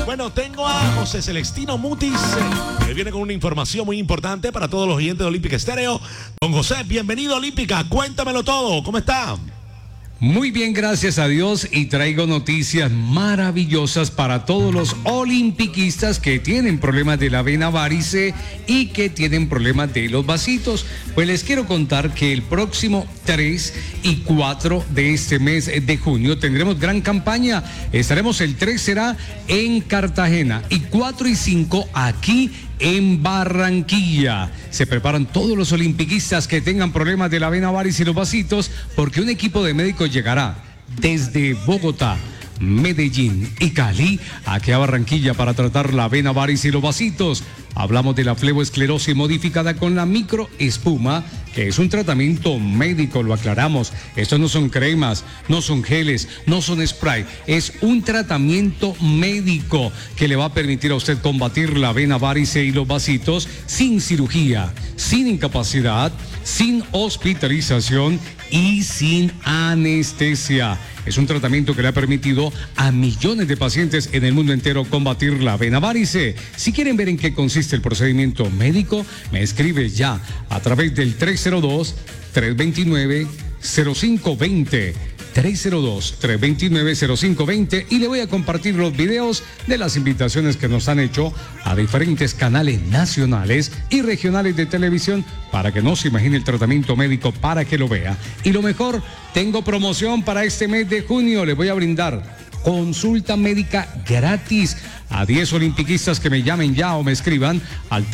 Bueno, tengo a José Celestino Mutis, que viene con una información muy importante para todos los oyentes de Olímpica Estéreo. Don José, bienvenido a Olímpica, cuéntamelo todo, ¿cómo está? Muy bien, gracias a Dios, y traigo noticias maravillosas para todos los olimpiquistas que tienen problemas de la vena varice y que tienen problemas de los vasitos. Pues les quiero contar que el próximo 3 y 4 de este mes de junio tendremos gran campaña. Estaremos el 3 será en Cartagena y 4 y 5 aquí en Barranquilla. Se preparan todos los olimpiquistas que tengan problemas de la vena varice y los vasitos, porque un equipo de médicos llegará desde Bogotá, Medellín y Cali aquí a Barranquilla para tratar la vena varice y los vasitos. Hablamos de la fleboesclerosis modificada con la microespuma, que es un tratamiento médico, lo aclaramos. Estos no son cremas, no son geles, no son spray. Es un tratamiento médico que le va a permitir a usted combatir la vena varice y los vasitos sin cirugía, sin incapacidad, sin hospitalización y sin anestesia. Es un tratamiento que le ha permitido a millones de pacientes en el mundo entero combatir la vena varice. Si quieren ver en qué consiste el procedimiento médico, me escribe ya a través del 302-329-0520. 302-329-0520 y le voy a compartir los videos de las invitaciones que nos han hecho a diferentes canales nacionales y regionales de televisión para que no se imagine el tratamiento médico, para que lo vea. Y lo mejor, tengo promoción para este mes de junio. Le voy a brindar consulta médica gratis a 10 olimpiquistas que me llamen ya o me escriban al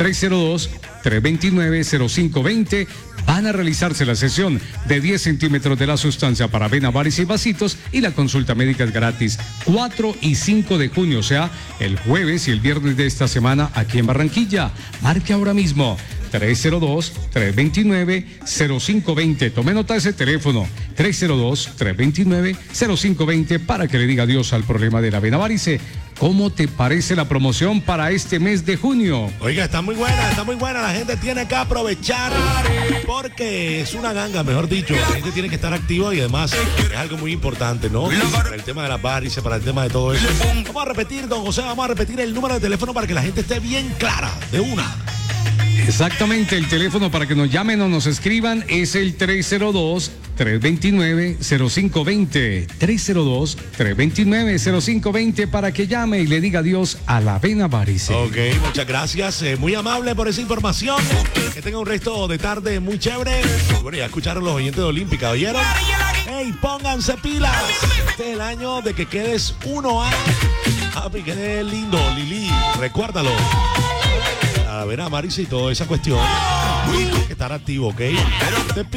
302-329-0520. Van a realizarse la sesión de 10 centímetros de la sustancia para vena varice y vasitos, y la consulta médica es gratis 4 y 5 de junio, o sea, el jueves y el viernes de esta semana aquí en Barranquilla. Marque ahora mismo 302-329-0520. Tome nota de ese teléfono, 302-329-0520, para que le diga adiós al problema de la vena varice. ¿Cómo te parece la promoción para este mes de junio? Oiga, está muy buena, la gente tiene que aprovechar porque es una ganga, mejor dicho. La gente tiene que estar activa y además es algo muy importante, ¿no? Para el tema de las varices, para el tema de todo eso. Vamos a repetir, don José, vamos a repetir el número de teléfono para que la gente esté bien clara, de una. Exactamente, el teléfono para que nos llamen o nos escriban es el 302-329-0520. 302-329-0520 para que llame y le diga adiós a la vena varice. Ok, muchas gracias, muy amable por esa información. Que tenga un resto de tarde muy chévere. Bueno, ya escucharon los oyentes de Olímpica, ¿oyeron? ¡Ey, pónganse pilas! Este es el año de que quedes 1A. Papi, quede lindo, Lili, recuérdalo. A ver, a Marisa y toda esa cuestión. Hay que estar activo, ¿ok?